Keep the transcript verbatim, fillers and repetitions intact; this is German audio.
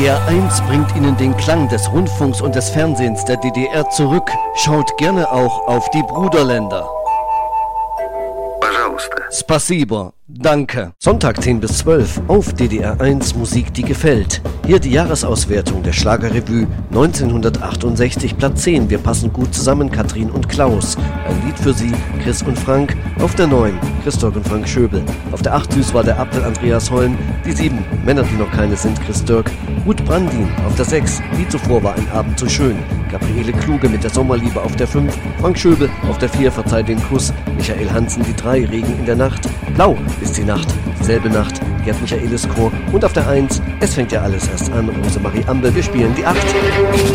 D D R eins bringt Ihnen den Klang des Rundfunks und des Fernsehens der D D R zurück. Schaut gerne auch auf die Bruderländer. Spasibo, danke. Sonntag zehn bis zwölf auf D D R eins Musik, die gefällt. Hier die Jahresauswertung der Schlagerrevue neunzehnhundertachtundsechzig, Platz zehn. Wir passen gut zusammen, Katrin und Klaus. Ein Lied für Sie, Chris und Frank. Auf der neun, Christoph und Frank Schöbel. Auf der acht, süß war der Apfel, Andreas Holm. Die sieben, Männer, die noch keine sind, Chris Dirk. Ruth Brandin. Auf der sechs, wie zuvor war ein Abend so schön. Gabriele Kluge mit der Sommerliebe auf der fünf. Frank Schöbel auf der vier, verzeih den Kuss. Michael Hansen, die drei, Regen in der Nacht. Blau ist die Nacht, dieselbe Nacht, Gerd Michaelis Chor. Und auf der eins, es fängt ja alles erst an, Rosemarie Ambel, wir spielen die acht.